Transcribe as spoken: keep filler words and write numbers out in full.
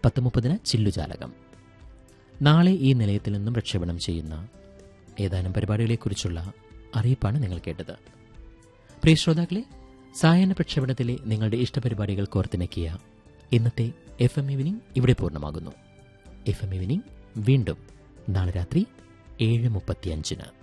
പത്ത് മുപ്പതിന് ചില്ലുജാലകം. നാളെ ഈ നിലയത്തിൽ നിന്നും പ്രക്ഷേപണം ചെയ്യുന്ന ഏതാനും പരിപാടികളെക്കുറിച്ചുള്ള അറിയിപ്പാണ് നിങ്ങൾ കേട്ടത്. പ്രിയ ശ്രോതാക്കളെ, സായാഹ്ന പ്രക്ഷേപണത്തിലെ നിങ്ങളുടെ ഇഷ്ടപരിപാടികൾ കോർത്തിണക്കിയ ഇന്നത്തെ എഫ് എം ഈവനിംഗ് ഇവിടെ പൂർണ്ണമാകുന്നു. എഫ് എം ഈവനിംഗ് വീണ്ടും നാളെ രാത്രി ഏഴ് മുപ്പത്തിയഞ്ചിന്.